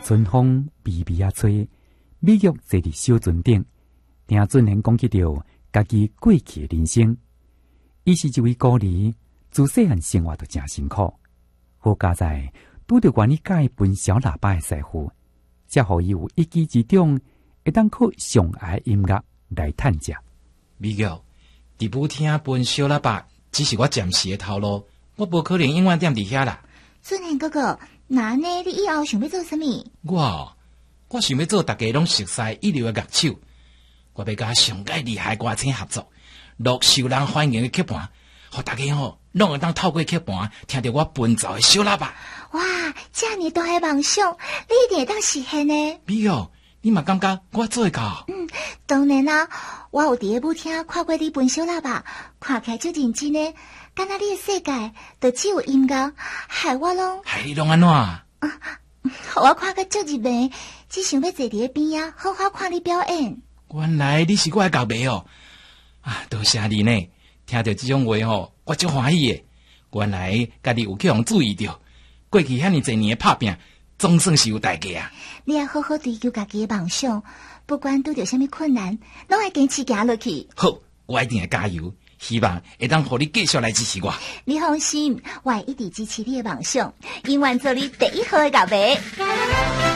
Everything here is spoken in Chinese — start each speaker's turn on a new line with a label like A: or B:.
A: 春风微微吹，美玉坐伫小船顶，听准贤讲起着家己过去的人生。伊是一位孤儿，自细汉生活就真辛苦。好佳在拄着愿意教伊分小喇叭的师傅，才互伊有一技之长，会当靠上爱的音乐来趁食。
B: 美玉，伫舞厅分小喇叭，只是我暂时的头路，我无可能永远踮伫遐啦。
C: 俊贤哥哥，那呢？你以后想要做什么？
B: 我想要做大家拢熟悉一流的乐手，我要甲上界厉害歌星合作，录受人欢迎的曲盘，互大家拢会当透过曲盘听到我奔走的小喇叭。
C: 哇，这么大的梦想，你一定会当实现呢。
B: 美玉，你嘛感觉我做会到？
C: 当然啦，我有伫个舞厅看过你分小喇叭，看起来就认真呢。敢若你的世界就只有音乐，害你
B: 拢安怎？
C: 我看个足入迷，只想要坐伫个边仔，好好看你表演。
B: 原来你是我的后辈哦！多谢你呢，听到这种话我足欢喜的。原来家己有去互注意到，过去遐尼侪年的拍拼，总算是有代价啊！
C: 你要好好追求家己的梦想，不管拄着什么困难，拢会坚持行落去。
B: 好，我一定会加油，希望会当互你继续来支持我。
C: 你放心，我会一直支持你的梦想，永远做你第一号的后辈。